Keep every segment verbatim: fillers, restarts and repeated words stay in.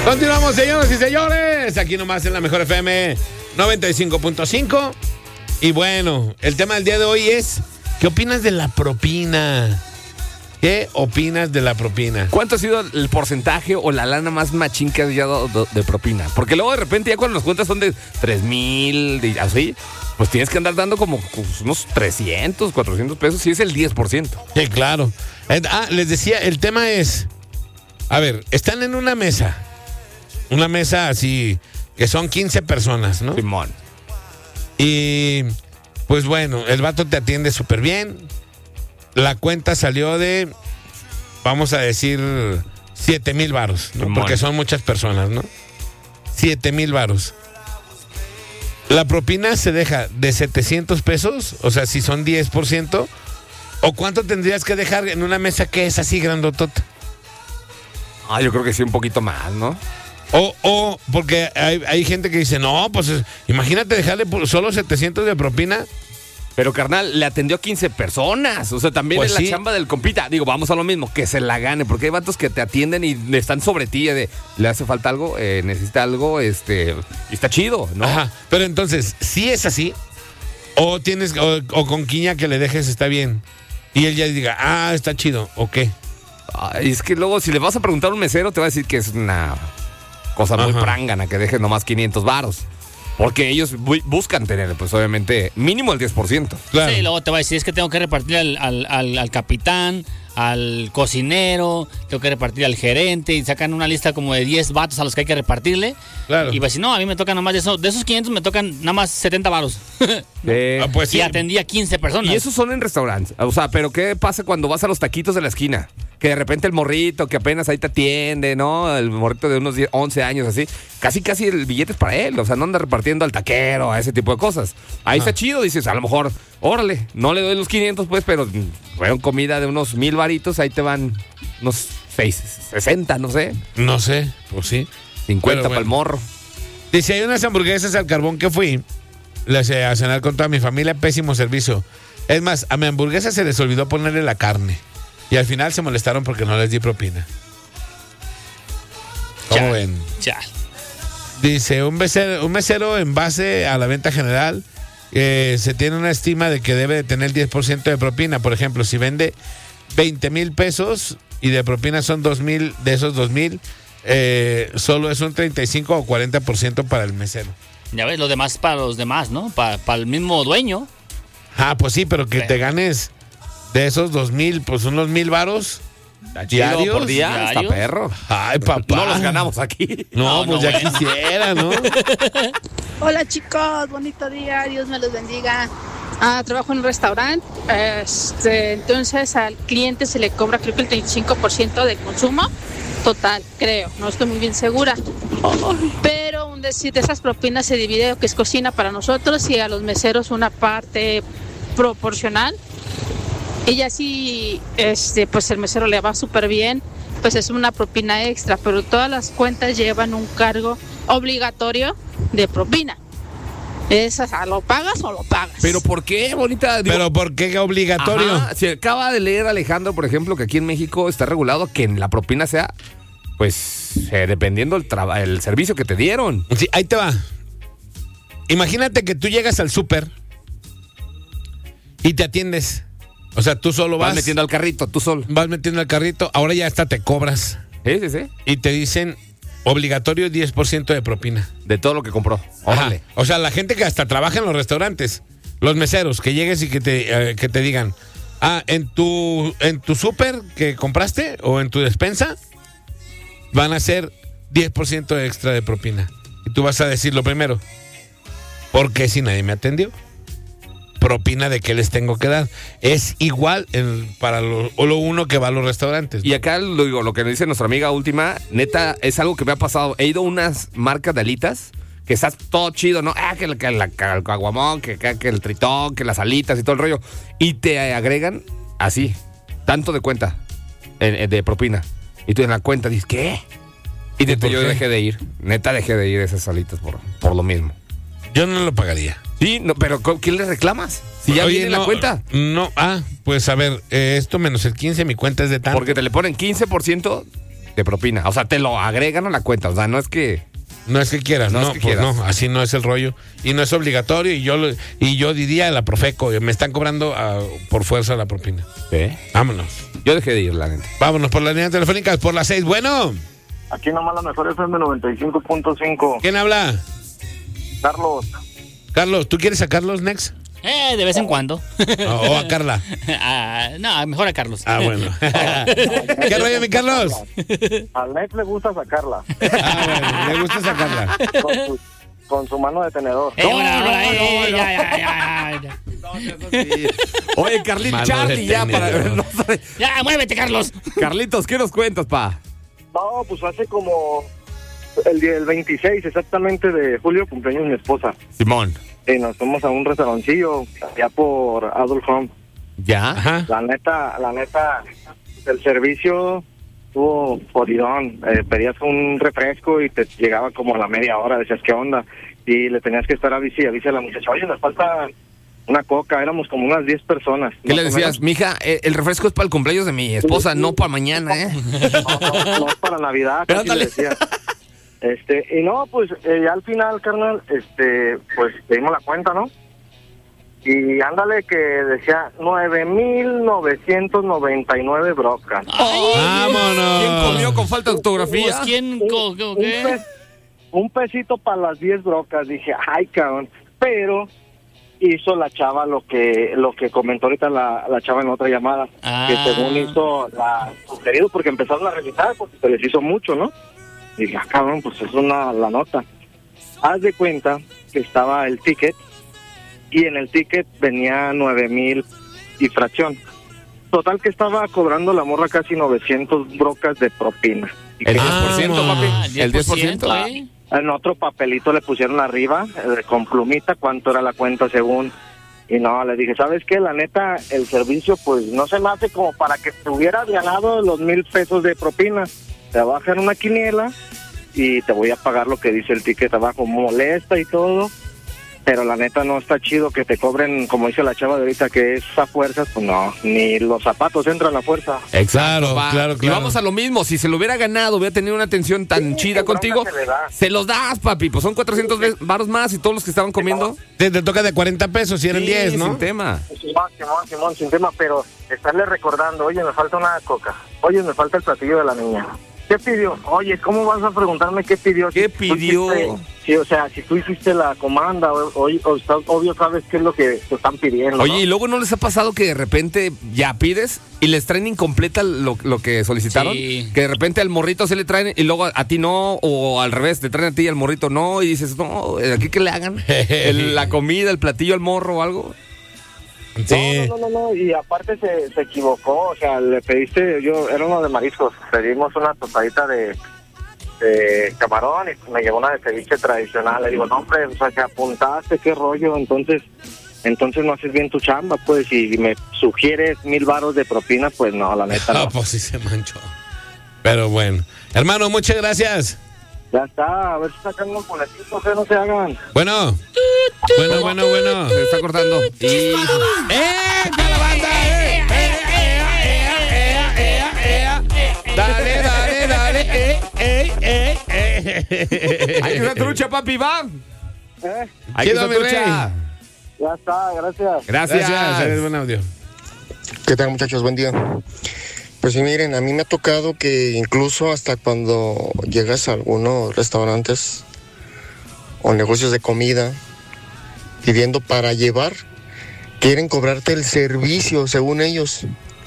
Continuamos, señoras y señores, aquí nomás en la Mejor F M noventa y cinco punto cinco. Y bueno, el tema del día de hoy es, ¿qué opinas de la propina? ¿Qué opinas de la propina? ¿Cuánto ha sido el porcentaje o la lana más machín que has dado de propina? Porque luego de repente ya cuando las cuentas son de tres mil, de así, pues tienes que andar dando como unos trescientos, cuatrocientos pesos si es el diez por ciento. Sí, claro. Ah, les decía, el tema es, a ver, están en una mesa, una mesa así, que son quince personas, ¿no? Simón. Y pues bueno, el vato te atiende súper bien. La cuenta salió de, vamos a decir, siete mil varos, ¿no? Porque son muchas personas, ¿no? Siete mil varos. La propina se deja de setecientos pesos, o sea, si son diez por ciento, ¿o cuánto tendrías que dejar en una mesa que es así grandotota? Ah, yo creo que sí, un poquito más, ¿no? O, o porque hay, hay gente que dice, no, pues imagínate dejarle solo setecientos de propina. Pero, carnal, le atendió a quince personas. O sea, también pues es la sí. chamba del compita. Digo, vamos a lo mismo, que se la gane. Porque hay vatos que te atienden y están sobre ti. De, le hace falta algo, eh, necesita algo, este, y está chido, ¿no? Ajá. Pero entonces, si es así, o tienes, o, o con quiña que le dejes está bien. Y él ya diga, ah, está chido, ¿o qué? Ay, es que luego, si le vas a preguntar a un mesero, te va a decir que es una cosa muy Ajá. prángana, que dejes nomás quinientos varos. Porque ellos bu- buscan tener, pues obviamente, mínimo el diez por ciento. Claro. Sí, luego te va a decir, es que tengo que repartir al, al, al, al capitán, al cocinero, tengo que repartir al gerente, y sacan una lista como de diez vatos a los que hay que repartirle. Claro. Y va a decir, no, a mí me tocan nada más de esos, de esos quinientos me tocan nada más setenta varos. Eh, Ah, pues sí. Y atendí a quince personas. Y esos son en restaurantes. O sea, pero ¿qué pasa cuando vas a los taquitos de la esquina? Que de repente el morrito que apenas ahí te atiende, ¿no? El morrito de unos diez, once años así. Casi, casi el billete es para él. O sea, no anda repartiendo al taquero, a ese tipo de cosas. Ahí Ajá. está chido. Dices, a lo mejor, órale, no le doy los quinientos, pues, pero fueron comida de unos mil varitos. Ahí te van unos seis, sesenta, no sé. No sé, pues sí. cincuenta Pero para el bueno. morro. Dice, hay unas hamburguesas al carbón que fui, les a cenar con toda mi familia, pésimo servicio. Es más, a mi hamburguesa se les olvidó ponerle la carne. Y al final se molestaron porque no les di propina. ¿Cómo Chal, ven? chal. Dice, un mesero, un mesero en base a la venta general, eh, se tiene una estima de que debe de tener diez por ciento de propina. Por ejemplo, si vende veinte mil pesos y de propina son dos mil, de esos dos mil, eh, solo es un treinta y cinco o cuarenta por ciento para el mesero. Ya ves, lo demás para los demás, ¿no? Para, para el mismo dueño. Ah, pues sí, pero que Bueno. te ganes de esos dos mil, pues unos mil varos. ¿Diarios? Por día, está ¿Diarios? perro. Ay, papá. No los ganamos aquí. No, No, pues no, ya bueno. quisiera, ¿no? Hola chicos, bonito día, Dios me los bendiga. Ah, trabajo en un restaurante, este, entonces al cliente se le cobra creo que el treinta y cinco por ciento del consumo total, creo, no estoy muy bien segura. Pero un decir, de esas propinas se divide lo que es cocina para nosotros y a los meseros una parte proporcional. Y ya si este, pues el mesero le va súper bien, pues es una propina extra, pero todas las cuentas llevan un cargo obligatorio de propina. Es, o sea, ¿lo pagas o lo pagas? ¿Pero por qué, bonita? Digo, Pero ¿por qué obligatorio? ajá, si acaba de leer Alejandro, por ejemplo, que aquí en México está regulado que la propina sea, pues, eh, dependiendo del traba- el servicio que te dieron. Sí, ahí te va. Imagínate que tú llegas al súper y te atiendes. O sea, tú solo vas, Vas metiendo al carrito, tú solo. vas metiendo el carrito, ahora ya hasta te cobras. Sí, sí, sí. Y te dicen obligatorio diez por ciento de propina. De todo lo que compró. Ajá. Órale. O sea, la gente que hasta trabaja en los restaurantes, los meseros, que llegues y que te, eh, que te digan, ah, en tu, en tu súper que compraste o en tu despensa, van a ser diez por ciento extra de propina. Y tú vas a decir lo primero, ¿por qué si nadie me atendió? Propina de qué les tengo que dar. Es igual en- para lo, o lo uno que va a los restaurantes, ¿no? Y acá lo digo, lo que nos dice nuestra amiga última, neta, es algo que me ha pasado. He ido a unas marcas de alitas que está todo chido, ¿no? Ah, que, el- que la- que el caguamón, que, que, que el tritón, que las alitas y todo el rollo. Y te agregan así, tanto de cuenta, eh, eh, de propina. Y tú en la cuenta dices, ¿qué? Y neta, por yo qué? dejé de ir. Neta, dejé de ir a esas alitas por, por lo mismo. Yo no lo pagaría. Sí, no, pero ¿quién le reclamas? Si ya Oye, viene no, la cuenta. No, ah, pues a ver, eh, esto menos el quince, mi cuenta es de tanto. Porque te le ponen quince por ciento de propina. O sea, te lo agregan a la cuenta. O sea, no es que... No es que quieras, no, No no, es que pues quieras. no, así no es el rollo. Y no es obligatorio. Y yo lo- y yo diría a la Profeco, me están cobrando ah, por fuerza la propina. ¿Sí? Vámonos. Yo dejé de ir, la neta. Vámonos por la línea telefónica, por las seis. Bueno, Aquí nomás la mejor F M noventa y cinco punto cinco. ¿quién habla? Carlos, Carlos, ¿tú quieres a Carlos next? Eh, de vez en cuando. O, o a Carla. Ah, no, mejor a Carlos. Ah, bueno. ¿Qué rollo, mi Carlos? al Nex le gusta sacarla Ah, bueno, le gusta sacarla. con su, con su mano de tenedor. Eh, ahora, ahora, eh, eh, ya, ya, ya, ya. Oye, Carlitos, Mano Charlie, de ya para... tenedor. no sé. Ya, muévete, Carlos. Carlitos, ¿qué nos cuentas, pa? No, pues hace como el día del veintiséis exactamente de julio cumpleaños mi esposa. Simón. Y nos fuimos a un restaurancillo allá por Adolf Home. ¿Ya? Ajá. La neta, la neta, el servicio estuvo jodidón. Eh, pedías un refresco y te llegaba como a la media hora, decías, ¿qué onda? Y le tenías que estar a bici, a bici a la muchacha, oye, nos falta una coca, éramos como unas diez personas. ¿Qué más le o decías? menos. Mija, eh, el refresco es para el cumpleaños de mi esposa, no para mañana, ¿eh? No, no, no es para Navidad, casi Ándale. le decía. Este, y no, pues eh, ya al final, carnal, este, pues pedimos la cuenta, ¿no? Y ándale que decía nueve mil novecientos noventa y nueve brocas. Vámonos. ¿Quién comió con falta de Pues, ortografía? ¿quién? co- co- Un, ¿Qué? pe- un pesito para las diez brocas, dije, ay, cabrón, pero hizo la chava lo que lo que comentó ahorita la, la chava en otra llamada, Ah. que según hizo la sugerido porque empezaron a revisar porque se les hizo mucho, ¿no? Dije, ah, cabrón, pues es una la nota. Haz de cuenta que estaba el ticket y en el ticket venía nueve mil y fracción. Total que estaba cobrando la morra casi novecientos brocas de propina. Y El que- diez por ciento, Ah, papi. El diez por ciento. ¿eh? en otro papelito le pusieron arriba, eh, con plumita, cuánto era la cuenta según. Y no, le dije, ¿sabes qué? La neta, el servicio, pues, no se me hace como para que te hubieras ganado los mil pesos de propina. Te voy a hacer una quiniela y te voy a pagar lo que dice el ticket abajo. Molesta y todo, pero la neta no está chido que te cobren, como dice la chava de ahorita, que es a fuerzas. Pues no, ni los zapatos entran a fuerza. Claro, Va. claro, Y claro. vamos a lo mismo. Si se lo hubiera ganado, hubiera tenido una atención tan chida qué bronca contigo, se le da. se los das, papi. Pues son cuatrocientos varos más y todos los que estaban comiendo. Te, te toca de cuarenta pesos si eran Sí, diez, sin ¿no? tema. Simón, Simón, Simón, sin tema, pero estarle recordando, oye, me falta una coca, oye, me falta el platillo de la niña. ¿Qué pidió? Oye, ¿cómo vas a preguntarme qué pidió? ¿Qué Si tú pidió? hiciste- sí, o sea, si tú hiciste la comanda, o, o- o estás- obvio sabes qué es lo que te están pidiendo. Oye, ¿no? ¿y luego no les ha pasado que de repente ya pides y les traen incompleta lo, lo que solicitaron? Sí. Que de repente al morrito se le traen y luego a, a ti no, o al revés, te traen a ti y al morrito no, y dices, no, aquí que le hagan El- la comida, el platillo al morro o algo. Sí. No, no, no, no, y aparte se, se equivocó, o sea, le pediste, yo, era uno de mariscos, pedimos una tostadita de, de camarón y me llegó una de ceviche tradicional, le digo, no, hombre, o sea, que apuntaste, qué rollo, entonces, entonces no haces bien tu chamba, pues, y me sugieres mil varos de propina, pues no, la neta Ah, no. pues sí se manchó. Pero bueno. Hermano, muchas gracias. Ya está, a ver si sacan unos boletitos, que no se hagan. Bueno. Bueno, bueno, bueno. Se está cortando. Y... ¡Eh! ¡Está la banda! ¡Eh! ¡Eh! ¡Eh! ¡Eh! ¡Eh! ¡Eh! ¡Dale, dale, dale! ¡Eh! ¡Eh! ¡Eh! ¡Eh! Hay que ser trucha, papi, va. ¿Eh? Hay que Chido, ser mi trucha. Ya está, gracias. Gracias. Gracias. Eres buen audio. ¿Qué tal, muchachos? Buen día. Pues sí, miren, a mí me ha tocado que incluso hasta cuando llegas a algunos restaurantes o negocios de comida pidiendo para llevar, quieren cobrarte el servicio, según ellos.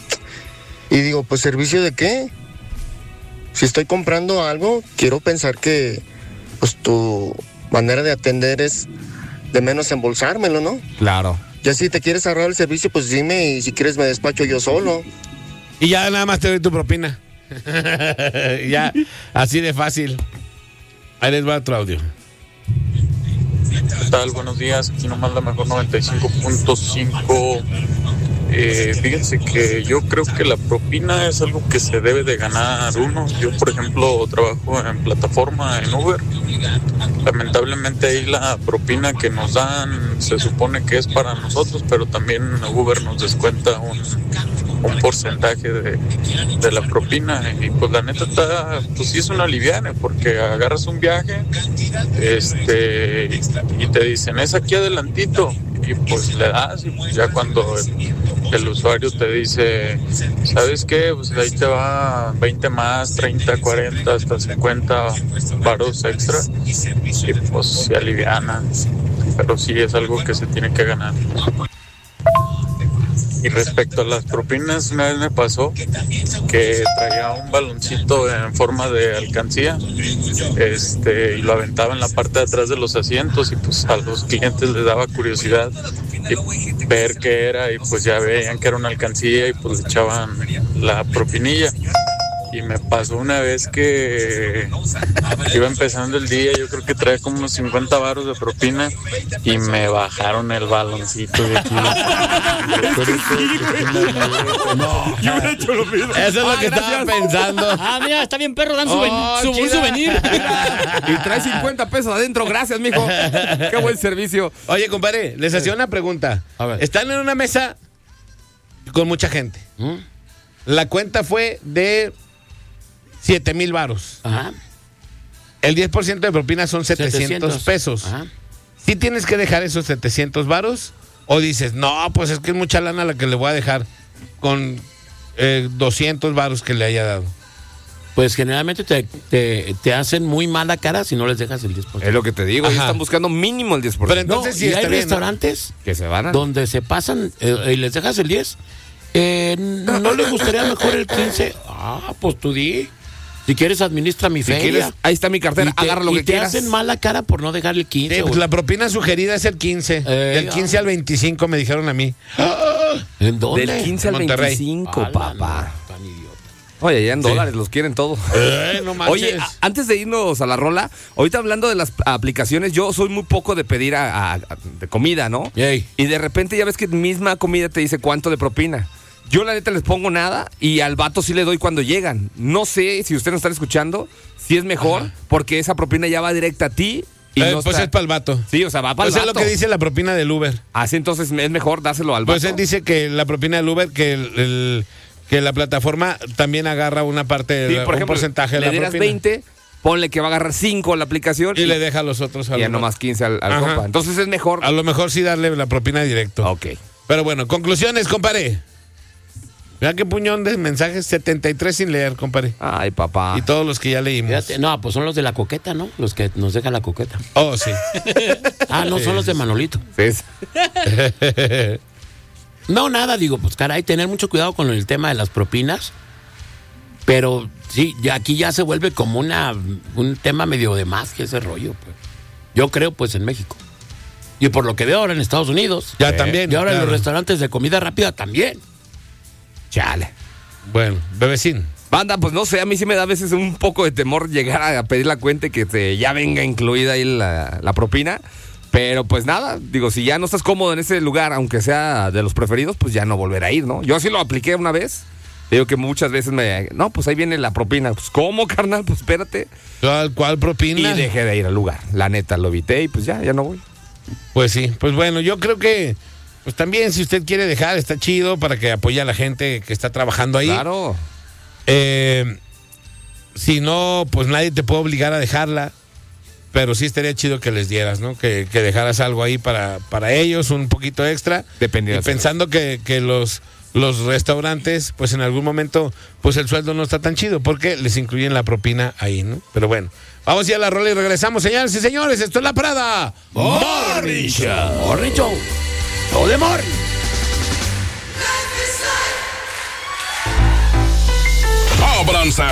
Y digo, pues, ¿servicio de qué? Si estoy comprando algo, quiero pensar que pues tu manera de atender es de menos embolsármelo, ¿no? Claro. Ya si te quieres ahorrar el servicio, pues dime, y si quieres me despacho yo solo. Y ya nada más te doy tu propina. Ya, así de fácil. Ahí les va otro audio. ¿Qué tal? Buenos días, aquí nomás la mejor noventa y cinco punto cinco. Eh, fíjense que yo creo que la propina es algo que se debe de ganar uno. Yo, por ejemplo, trabajo en plataforma en Uber. Lamentablemente ahí la propina que nos dan se supone que es para nosotros, pero también Uber nos descuenta un, un porcentaje de, de la propina. Y pues la neta está, pues sí es una liviana, porque agarras un viaje este y te dicen, es aquí adelantito, y pues le das, y pues ya cuando el, el usuario te dice, ¿sabes qué? Pues ahí te va veinte más, treinta, cuarenta, hasta cincuenta varos extra, y pues se aliviana, pero sí es algo que se tiene que ganar. Y respecto a las propinas, una vez me pasó que traía un baloncito en forma de alcancía, este, y lo aventaba en la parte de atrás de los asientos, y pues a los clientes les daba curiosidad y ver qué era, y pues ya veían que era una alcancía y pues le echaban la propinilla. Y me pasó una vez que iba empezando el día, yo creo que traía como unos cincuenta varos de propina, y me bajaron el baloncito de aquí. No, yo hubiera hecho lo mismo. Eso es lo Ah, que gracias. estaba pensando. Ah, mira, está bien perro, dan su, ven- Oh, su, un chida. souvenir. Y trae cincuenta pesos adentro, gracias, mijo. Qué buen servicio. Oye, compadre, les hacía una pregunta. A ver. Están en una mesa con mucha gente. ¿Mm? La cuenta fue de siete mil varos. Ajá. El diez por ciento de propina son setecientos pesos. Ajá. ¿Sí tienes que dejar esos setecientos varos? ¿O dices, no, pues es que es mucha lana la que le voy a dejar con eh, doscientos varos que le haya dado? Pues generalmente te, te, te hacen muy mala cara si no les dejas el diez por ciento. Es lo que te digo, ellos Ajá. están buscando mínimo el diez por Pero ciento. entonces No, sí y está hay bien, ¿no? restaurantes Que se van a... donde se pasan eh, y les dejas el diez. Eh, ¿No les gustaría mejor el quince? Ah, pues tú di. Si quieres, administra mi Si feria. quieres, ahí está mi cartera, Y te- agarra lo y que te quieras. hacen mala cara por no dejar el quince. Sí, pues güey. la propina sugerida es el quince. Eh, Del quince al veinticinco me dijeron a mí. ¿En dónde? Del quince al Monterrey. veinticinco, Ala, papá. no, tan idiota. Oye, ya en Sí. dólares los quieren todos. Eh, no manches. Oye, a- antes de irnos a la rola, ahorita hablando de las aplicaciones, yo soy muy poco de pedir a, a- a- de comida, ¿no? Ey. Y de repente ya ves que misma comida te dice cuánto de propina. Yo la neta les pongo nada y al vato sí le doy cuando llegan. No sé si ustedes nos están escuchando, si es mejor, Ajá. porque esa propina ya va directa a ti. Y Eh, no pues está- es para el vato. Sí, o sea, va para Pues el es lo vato. que dice la propina del Uber. Así entonces es mejor dárselo al vato. Pues él dice que la propina del Uber, que el, el- que la plataforma también agarra una parte, de Sí, la- por un ejemplo, porcentaje de le la dieras propina. veinte, ponle que va a agarrar cinco la aplicación Y le deja a los otros. a y ya los- nomás quince al, al Ajá. compa. Entonces es mejor. A lo mejor sí darle la propina directo. Ok. Pero bueno, conclusiones, compadre. Vea qué puñón de mensajes, setenta y tres sin leer, compadre. Ay, papá. Y todos los que ya leímos. Fíjate, no, pues son los de la coqueta, ¿no? Los que nos dejan la coqueta. Oh, sí. Ah, no, son los de Manolito. Sí, es- No, nada, digo, pues caray, tener mucho cuidado con el tema de las propinas. Pero sí, ya aquí ya se vuelve como una un tema medio de más que ese rollo, pues. Yo creo, pues, en México. Y por lo que veo ahora en Estados Unidos. Ya también. Y ahora en claro. los restaurantes de comida rápida también. Chale. Bueno, bebecín. Banda, pues no sé, a mí sí me da a veces un poco de temor llegar a pedir la cuenta y que te, ya venga incluida ahí la, la propina. Pero pues nada, digo, si ya no estás cómodo en ese lugar, aunque sea de los preferidos, pues ya no volver a ir, ¿no? Yo así lo apliqué una vez. Digo que muchas veces me... No, pues ahí viene la propina. Pues, ¿cómo, carnal? Pues espérate. ¿Cuál, cuál Y propina? dejé de ir al lugar. La neta, lo evité y pues ya, ya no voy. Pues sí, pues bueno, yo creo que pues también si usted quiere dejar, está chido para que apoye a la gente que está trabajando ahí. Claro. Eh, si no, pues nadie te puede obligar a dejarla, pero sí estaría chido que les dieras, ¿no? Que, que dejaras algo ahí para, para ellos, un poquito extra. Dependiendo Y de pensando que, que los, los restaurantes, pues en algún momento, pues el sueldo no está tan chido, porque les incluyen la propina ahí, ¿no? Pero bueno, vamos ya a la rola y regresamos, señores y señores, esto es La Parada Morning Show. Morning Show. Todo de morning. Ábranse